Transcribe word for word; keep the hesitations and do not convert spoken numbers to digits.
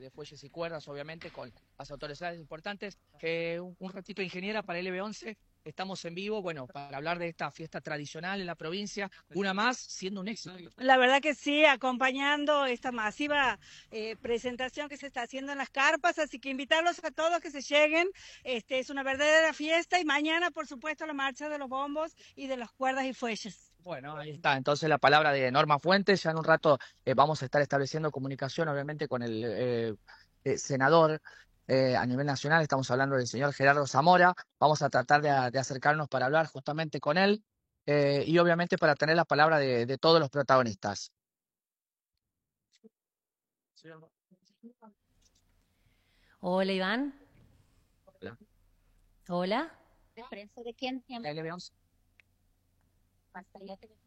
de fuelles y cuerdas, obviamente, con las autoridades importantes. Eh, un, un ratito, ingeniera, para L B once. Estamos en vivo, bueno, para hablar de esta fiesta tradicional en la provincia, una más, siendo un éxito. La verdad que sí, acompañando esta masiva eh, presentación que se está haciendo en las carpas, así que invitarlos a todos que se lleguen. Este es una verdadera fiesta y mañana, por supuesto, la marcha de los bombos y de las cuerdas y fuelles. Bueno, ahí está. Entonces la palabra de Norma Fuentes. Ya en un rato eh, vamos a estar estableciendo comunicación, obviamente, con el eh, eh, senador eh, a nivel nacional. Estamos hablando del señor Gerardo Zamora. Vamos a tratar de, de acercarnos para hablar justamente con él eh, y obviamente para tener la palabra de, de todos los protagonistas. Hola, Iván. Hola. Hola. ¿De prensa de quién? L B once.